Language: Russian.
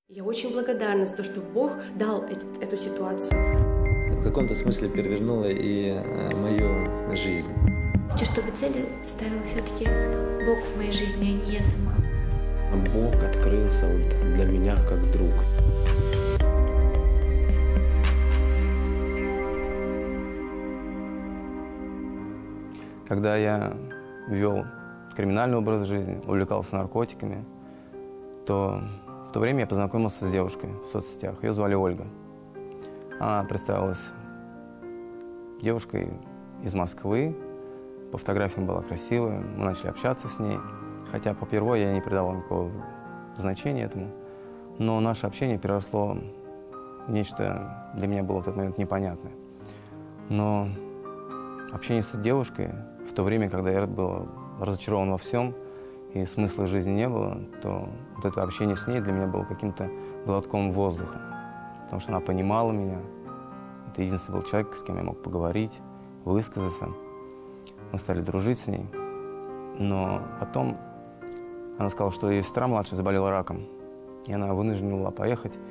Я очень благодарна за то, что Бог дал эту ситуацию. В каком-то смысле перевернула и мою жизнь. Хочу, чтобы цели ставил все-таки Бог в моей жизни, а не я сама. Бог открылся для меня как друг. Когда я вел криминальный образ жизни, увлекался наркотиками, то в то время я познакомился с девушкой в соцсетях. Ее звали Ольга. Она представилась девушкой из Москвы. По фотографиям была красивая. Мы начали общаться с ней. Хотя попервой я не придавал никакого значения этому. Но наше общение переросло в нечто для меня было в тот момент непонятное. Но общение с этой девушкой в то время, когда я был разочарован во всем, и смысла жизни не было, то вот это общение с ней для меня было каким-то глотком воздуха. Потому что она понимала меня. Это единственный был человек, с кем я мог поговорить, высказаться. Мы стали дружить с ней. Но потом она сказала, что ее сестра младшая заболела раком. И она вынуждена была поехать